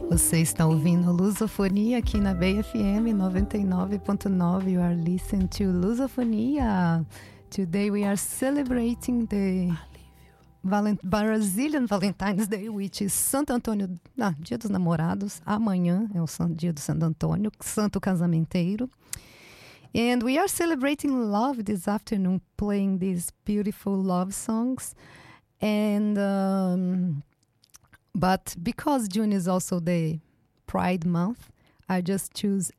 Você está ouvindo Lusofonia aqui na Bay FM 99.9. You are listening to Lusofonia. Today we are celebrating the Brazilian Valentine's Day, which is Santo Antônio, Dia dos Namorados. Amanhã é o dia do Santo Antônio, Santo Casamenteiro. And we are celebrating love this afternoon, playing these beautiful love songs. And but because June is also the Pride Month, I just choose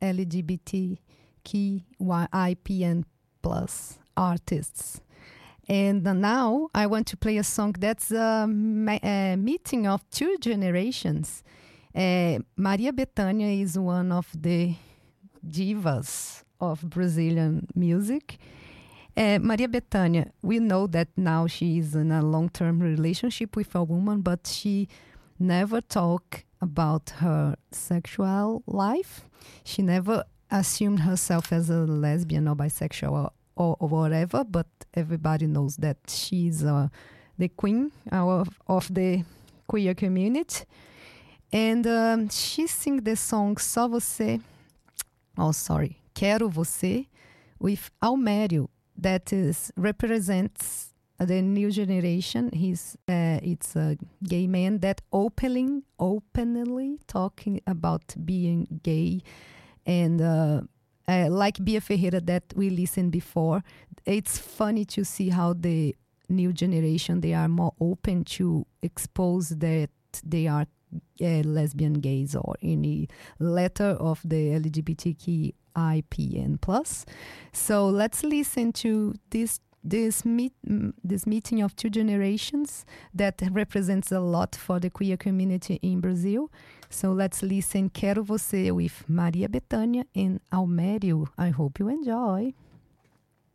LGBTQIAPN+ artists. And now I want to play a song that's a meeting of two generations. Maria Bethânia is one of the divas of Brazilian music. Maria Bethânia, we know that now she is in a long-term relationship with a woman, but she never talked about her sexual life. She never assumed herself as a lesbian or bisexual or whatever, but everybody knows that she's the queen of the queer community. And she sings the song Quero Você with Almério, that represents the new generation. It's a gay man that openly talking about being gay, and like Bia Ferreira that we listened before. It's funny to see how the new generation, they are more open to expose that they are lesbian, gays, or any letter of the LGBTQIAPN+. So let's listen to this meeting of two generations that represents a lot for the queer community in Brazil. So let's listen Quero Você with Maria Bethânia and Almério. I hope you enjoy.